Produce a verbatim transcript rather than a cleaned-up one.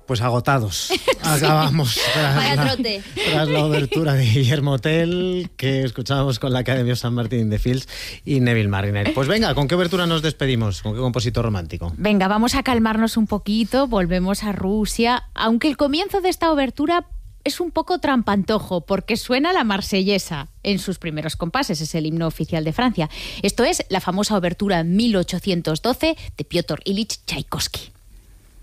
Pues agotados. Acabamos tras, Vaya la, trote. tras la obertura de Guillermo Tell, que escuchábamos con la Academia San Martín in the Fields y Neville Marriner. Pues venga, ¿con qué obertura nos despedimos? ¿Con qué compositor romántico? Venga, vamos a calmarnos un poquito, volvemos a Rusia, aunque el comienzo de esta obertura es un poco trampantojo, porque suena la marsellesa en sus primeros compases, es el himno oficial de Francia. Esto es la famosa obertura mil ochocientos doce de Piotr Ilich Tchaikovsky.